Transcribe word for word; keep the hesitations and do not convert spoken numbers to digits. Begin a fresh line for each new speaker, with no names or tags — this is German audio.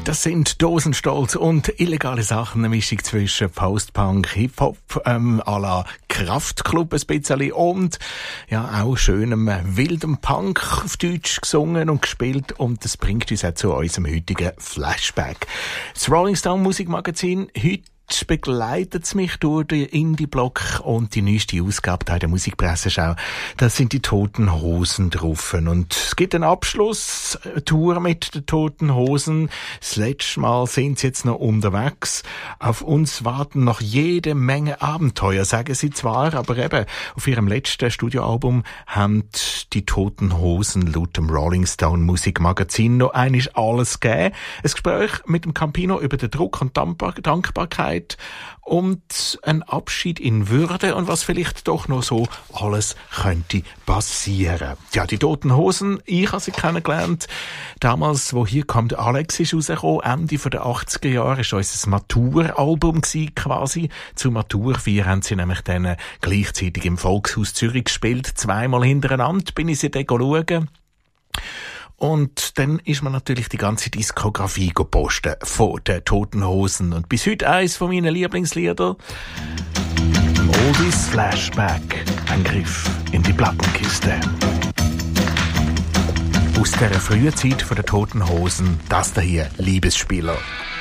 Das sind Dosenstolz und illegale Sachen, eine Mischung zwischen Postpunk, Hip-Hop, ähm, à la Kraftklub ein bisschen und ja auch schönem wildem Punk auf Deutsch gesungen und gespielt, und das bringt uns auch zu unserem heutigen Flashback. Das Rolling Stone Musikmagazin heute begleitet es mich durch den Indie-Block und die neueste Ausgabe der Musikpresseschau. Da sind die Toten Hosen drauf. Und es gibt einen Abschluss, eine Tour mit den Toten Hosen. Das letzte Mal sind sie jetzt noch unterwegs. Auf uns warten noch jede Menge Abenteuer, sagen sie zwar, aber eben auf ihrem letzten Studioalbum haben die Toten Hosen laut dem Rolling Stone Musikmagazin noch einmal alles gegeben. Ein Gespräch mit dem Campino über den Druck und Dankbarkeit und ein Abschied in Würde und was vielleicht doch noch so alles könnte passieren. Ja, die Toten Hosen, ich habe sie kennengelernt. Damals, wo «Hier kommt Alex» ist rausgekommen, Ende der achtziger Jahre, ist unser Maturalbum gewesen, quasi. Zu Matur vier haben sie nämlich dann gleichzeitig im Volkshaus Zürich gespielt. Zweimal hintereinander bin ich sie dann schauen. Und dann ist man natürlich die ganze Diskografie gepostet von den Toten Hosen. Und bis heute eines von meinen Lieblingslieder. Oldies Flashback. Ein Griff in die Plattenkiste. Aus der frühen Zeit von den Toten Hosen, das da hier, Liebesspieler.